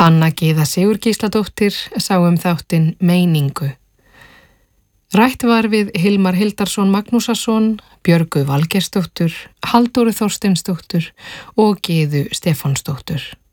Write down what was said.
Anna Gyða Sigurgísladóttir sá þáttinn Meiningu. Rætt var við Hilmar Hildarson Magnúsarson, Björgu Valgeirsdóttur, Halldóru Þorsteinsdóttur og Gyðu Stefánsdóttur.